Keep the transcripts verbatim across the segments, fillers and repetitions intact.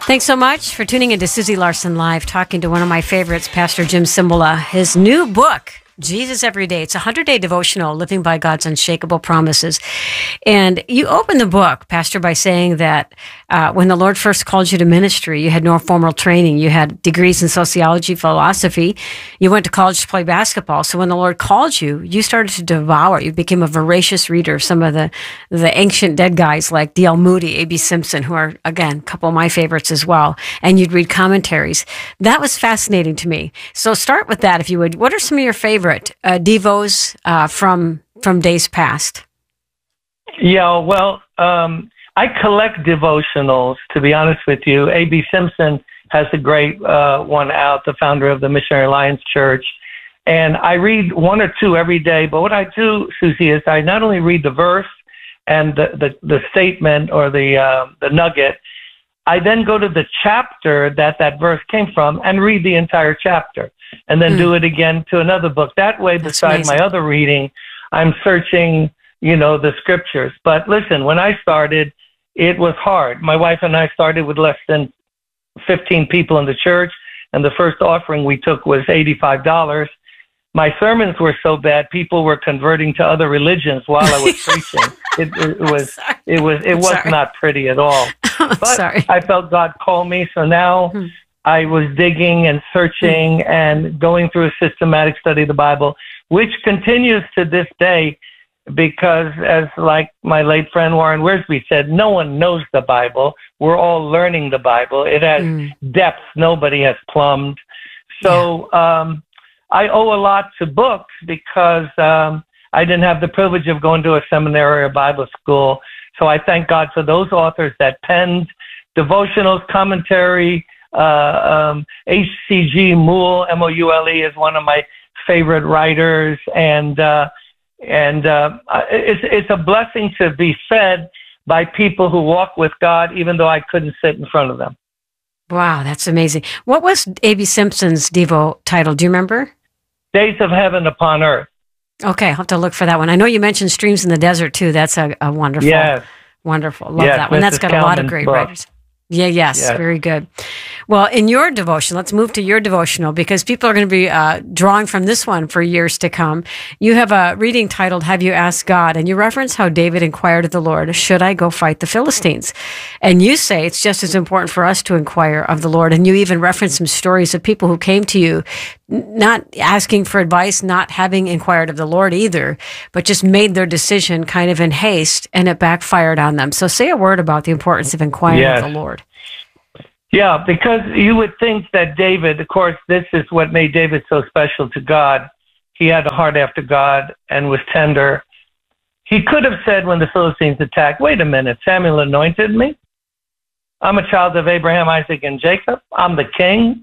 Thanks so much for tuning into Susie Larson Live, talking to one of my favorites, Pastor Jim Cymbala. His new book, Jesus Every Day. It's a hundred-day devotional, living by God's unshakable promises. And you open the book, Pastor, by saying that uh, when the Lord first called you to ministry, you had no formal training. You had degrees in sociology, philosophy. You went to college to play basketball. So when the Lord called you, you started to devour. You became a voracious reader of some of the, the ancient dead guys like D L Moody, A B Simpson, who are, again, a couple of my favorites as well. And you'd read commentaries. That was fascinating to me. So start with that, if you would. What are some of your favorite Uh, devos uh, from from days past? Yeah, well, um, I collect devotionals, to be honest with you. A B Simpson has a great uh, one out, the founder of the Missionary Alliance Church. And I read one or two every day. But what I do, Susie, is I not only read the verse and the, the, the statement or the, uh, the nugget, I then go to the chapter that that verse came from and read the entire chapter, and then mm. do it again to another book. That way, beside my other reading, I'm searching, you know, the scriptures. But listen, when I started, it was hard. My wife and I started with less than fifteen people in the church, and the first offering we took was eighty-five dollars. My sermons were so bad, people were converting to other religions while I was preaching. It, it was, it was, it was not pretty at all. But sorry. I felt God call me, so now hmm. I was digging and searching hmm. and going through a systematic study of the Bible, which continues to this day, because as like my late friend Warren Wiersbe said, no one knows the Bible. We're all learning the Bible. It has hmm. depths nobody has plumbed. So, yeah. um, I owe a lot to books because um, I didn't have the privilege of going to a seminary or Bible school. So I thank God for those authors that penned devotionals, commentary. Uh, um, H C G Moule, M O U L E, is one of my favorite writers. And uh, and uh, it's, it's a blessing to be fed by people who walk with God, even though I couldn't sit in front of them. Wow, that's amazing. What was A B Simpson's Devo title? Do you remember? Days of Heaven Upon Earth. Okay, I'll have to look for that one. I know you mentioned Streams in the Desert, too. That's a, a wonderful, yes. wonderful. Love yes, that one. Missus That's got Kalman's a lot of great book. writers. Yeah, yes, yes, very good. Well, in your devotion, let's move to your devotional, because people are going to be uh, drawing from this one for years to come. You have a reading titled, Have You Asked God? And you reference how David inquired of the Lord, should I go fight the Philistines? And you say it's just as important for us to inquire of the Lord. And you even reference some stories of people who came to you, not asking for advice, not having inquired of the Lord either, but just made their decision kind of in haste, and it backfired on them. So say a word about the importance of inquiring yes. of the Lord. Yeah, because you would think that David, of course, this is what made David so special to God. He had a heart after God and was tender. He could have said when the Philistines attacked, wait a minute, Samuel anointed me. I'm a child of Abraham, Isaac, and Jacob. I'm the king.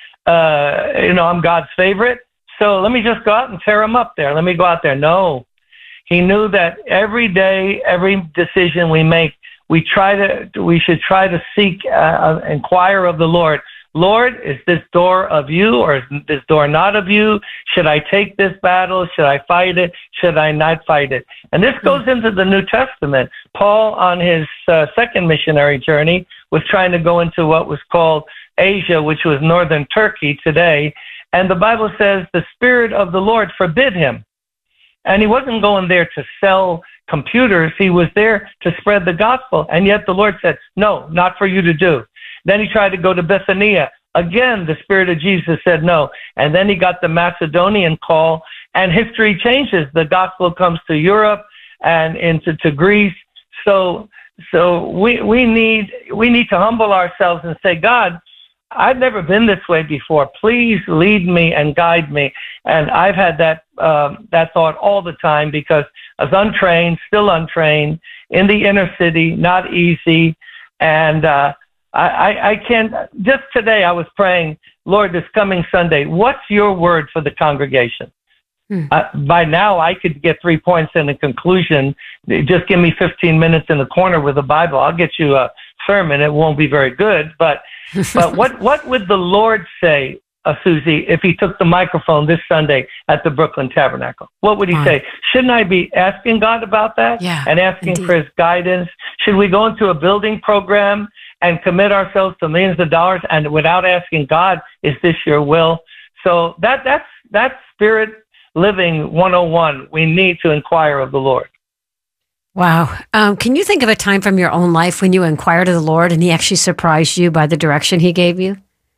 Uh, you know, I'm God's favorite. So let me just go out and tear him up there. Let me go out there. No. He knew that every day, every decision we make, we try to, we should try to seek, uh, inquire of the Lord. Lord, is this door of you, or is this door not of you? Should I take this battle? Should I fight it? Should I not fight it? And this goes into the New Testament. Paul, on his uh, second missionary journey, was trying to go into what was called Asia, which was northern Turkey today. And the Bible says the Spirit of the Lord forbid him. And he wasn't going there to sell computers. He was there to spread the gospel. And yet the Lord said, no, not for you to do. Then he tried to go to Bithynia. Again, the Spirit of Jesus said no. And then he got the Macedonian call, and history changes. The gospel comes to Europe and into to Greece. So so we we need we need to humble ourselves and say, God, I've never been this way before. Please lead me and guide me. And I've had that um, that thought all the time, because I was untrained, still untrained, in the inner city, not easy. And uh, I, I, I can't, just today I was praying, Lord, this coming Sunday, what's your word for the congregation? Hmm. Uh, by now I could get three points in a conclusion. Just give me fifteen minutes in the corner with the Bible. I'll get you a sermon. It won't be very good, but but what, what would the Lord say, uh, Susie, if he took the microphone this Sunday at the Brooklyn Tabernacle? What would he wow. say? Shouldn't I be asking God about that? Yeah, and asking indeed. for his guidance? Should we go into a building program and commit ourselves to millions of dollars and without asking God, is this your will? So that that's that's spirit living one oh one. We need to inquire of the Lord. Wow. Um, can you think of a time from your own life when you inquired of the Lord and he actually surprised you by the direction he gave you?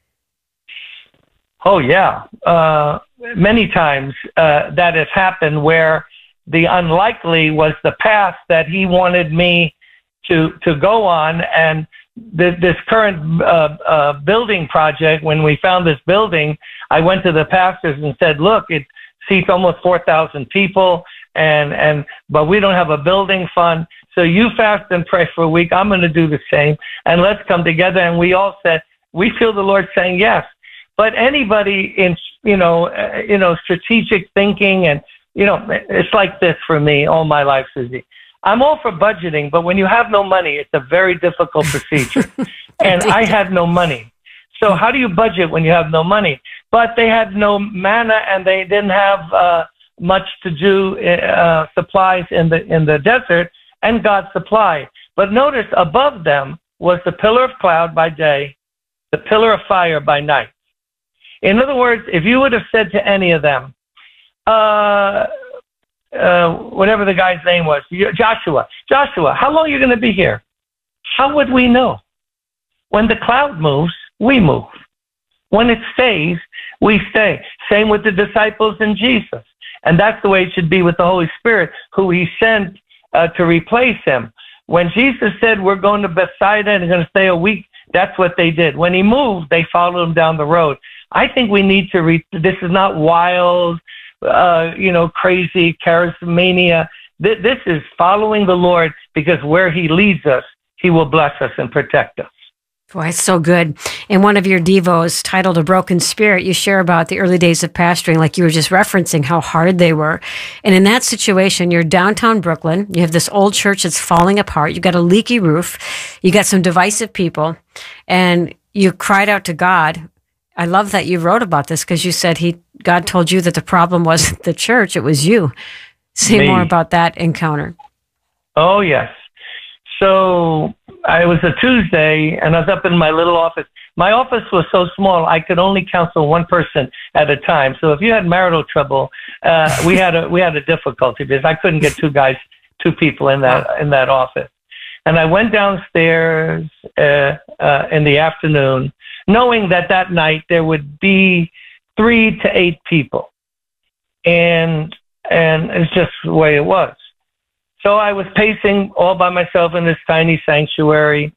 Oh, yeah. Uh, many times uh, that has happened where the unlikely was the path that he wanted me to to go on. And th- this current uh, uh, building project, when we found this building, I went to the pastors and said, look, it seats almost four thousand people. And, and, but we don't have a building fund. So you fast and pray for a week. I'm going to do the same. And let's come together. And we all said, we feel the Lord saying yes. But anybody in, you know, uh, you know, strategic thinking and, you know, it's like this for me all my life, Susie. I'm all for budgeting, but when you have no money, it's a very difficult procedure. And I had no money. So how do you budget when you have no money? But they had no manna and they didn't have, uh, much to do, uh, supplies in the, in the desert, and God supplied. But notice above them was the pillar of cloud by day, the pillar of fire by night. In other words, if you would have said to any of them, uh, uh, whatever the guy's name was, Joshua, Joshua, how long are you going to be here? How would we know? When the cloud moves, we move. When it stays, we stay. Same with the disciples and Jesus. And that's the way it should be with the Holy Spirit, who he sent uh, to replace him. When Jesus said, we're going to Bethsaida and going to stay a week, that's what they did. When he moved, they followed him down the road. I think we need to read, this is not wild, uh, you know, crazy charismania. Th- this is following the Lord, because where he leads us, he will bless us and protect us. Boy, it's so good. In one of your devos titled A Broken Spirit, you share about the early days of pastoring, like you were just referencing how hard they were. And in that situation, you're downtown Brooklyn. You have this old church that's falling apart. You've got a leaky roof. You got some divisive people. And you cried out to God. I love that you wrote about this, because you said he God told you that the problem wasn't the church, it was you. Say Me. more about that encounter. Oh, yes. So I was a Tuesday, and I was up in my little office. My office was so small, I could only counsel one person at a time. So if you had marital trouble, uh, we had a we had a difficulty, because I couldn't get two guys, two people in that in that office. And I went downstairs uh, uh, in the afternoon, knowing that that night there would be three to eight people, and and it's just the way it was. So I was pacing all by myself in this tiny sanctuary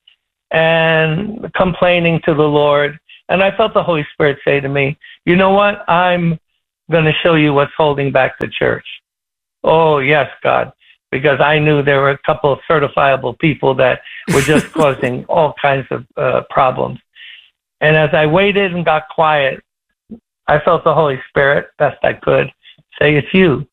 and complaining to the Lord. And I felt the Holy Spirit say to me, you know what? I'm going to show you what's holding back the church. Oh, yes, God. Because I knew there were a couple of certifiable people that were just causing all kinds of uh, problems. And as I waited and got quiet, I felt the Holy Spirit, best I could, say, it's you.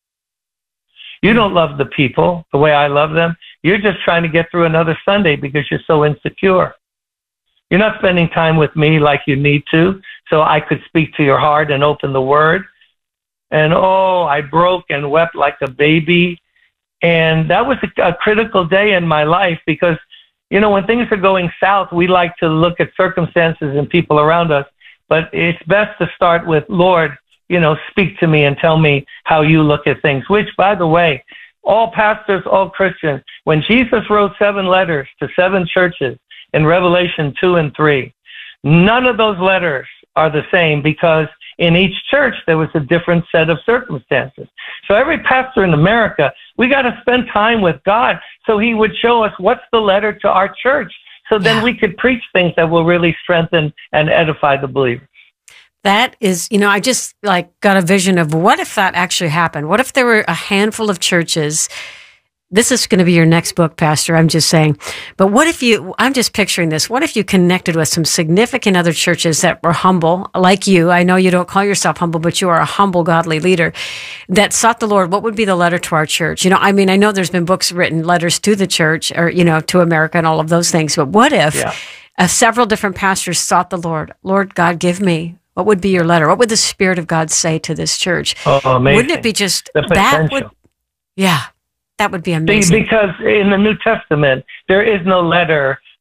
You don't love the people the way I love them. You're just trying to get through another Sunday because you're so insecure. You're not spending time with me like you need to, so I could speak to your heart and open the Word. And oh, I broke and wept like a baby. And that was a, a critical day in my life, because, you know, when things are going south, we like to look at circumstances and people around us. But it's best to start with, Lord, you know, speak to me and tell me how you look at things, which, by the way, all pastors, all Christians, when Jesus wrote seven letters to seven churches in Revelation two and three, none of those letters are the same, because in each church there was a different set of circumstances. So every pastor in America, we got to spend time with God so he would show us what's the letter to our church, so then yeah. we could preach things that will really strengthen and edify the believers. That is, you know, I just like got a vision of what if that actually happened? What if there were a handful of churches? This is going to be your next book, Pastor, I'm just saying. But what if you, I'm just picturing this, what if you connected with some significant other churches that were humble, like you? I know you don't call yourself humble, but you are a humble, godly leader that sought the Lord. What would be the letter to our church? You know, I mean, I know there's been books written, letters to the church, or, you know, to America and all of those things. But what if yeah. uh, several different pastors sought the Lord? Lord God, give me. What would be your letter? What would the Spirit of God say to this church? Oh, amazing. Wouldn't it be just the that would, yeah, that would be amazing. Because in the New Testament, there is no letter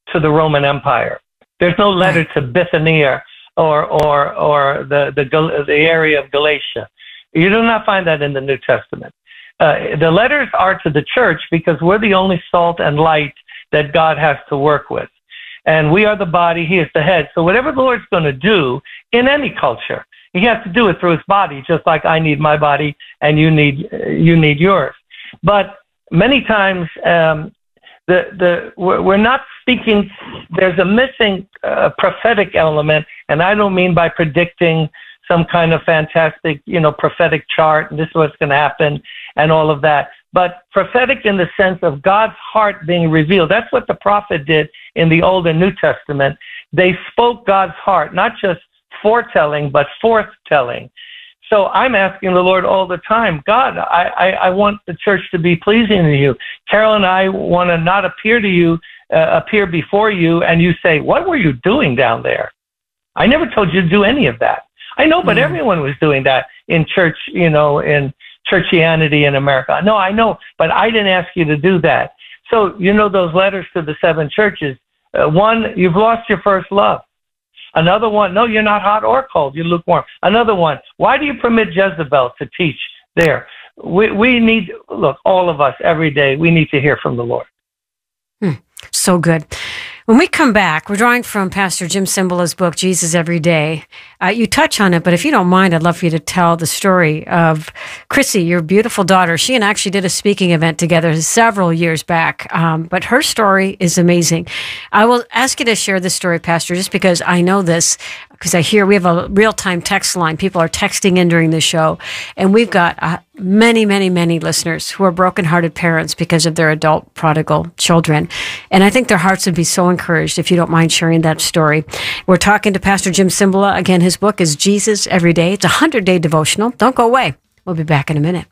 to the Roman Empire. There's no letter right. to Bithynia or or or the, the the area of Galatia. You do not find that in the New Testament. Uh, the letters are to the church because we're the only salt and light that God has to work with. And we are the body, he is the head. So whatever the Lord's going to do in any culture, he has to do it through his body, just like I need my body and you need you need yours. But many times um, the the we're, we're not speaking. There's a missing uh, prophetic element, and I don't mean by predicting some kind of fantastic, you know, prophetic chart, and this is what's going to happen, and all of that. But prophetic in the sense of God's heart being revealed. That's what the prophet did in the Old and New Testament. They spoke God's heart, not just foretelling, but forthtelling. So I'm asking the Lord all the time, God, I, I, I want the church to be pleasing to you. Carol and I want to not appear to you, uh, appear before you, and you say, what were you doing down there? I never told you to do any of that. I know, but mm. everyone was doing that in church, you know, in churchianity in America. No, I know, but I didn't ask you to do that. So, you know, those letters to the seven churches, uh, one, you've lost your first love. Another one, no, you're not hot or cold, you're lukewarm. Another one, why do you permit Jezebel to teach there? We, we need, look, all of us every day, we need to hear from the Lord. Hmm. So good. When we come back, we're drawing from Pastor Jim Cymbala's book, Jesus Every Day. Uh, you touch on it, but if you don't mind, I'd love for you to tell the story of Chrissy, your beautiful daughter. She and I actually did a speaking event together several years back, um, but her story is amazing. I will ask you to share this story, Pastor, just because I know this, because I hear we have a real-time text line. People are texting in during the show, and we've got uh, many, many, many listeners who are broken-hearted parents because of their adult prodigal children. And I think their hearts would be so encouraged if you don't mind sharing that story. We're talking to Pastor Jim Cymbala. Again, his book is Jesus Every Day. It's a hundred-day devotional. Don't go away. We'll be back in a minute.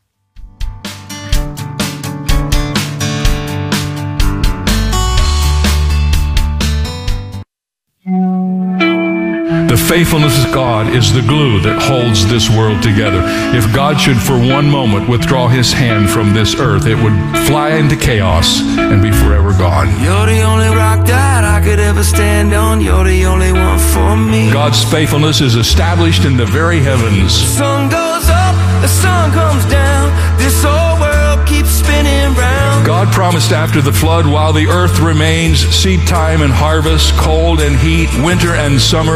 The faithfulness of God is the glue that holds this world together. If God should for one moment withdraw his hand from this earth, it would fly into chaos and be forever gone. You're the only rock that I could ever stand on. You're the only one for me. God's faithfulness is established in the very heavens. The sun goes up, the sun comes down. This whole world keeps spinning round. God promised after the flood, while the earth remains, seed time and harvest, cold and heat, winter and summer,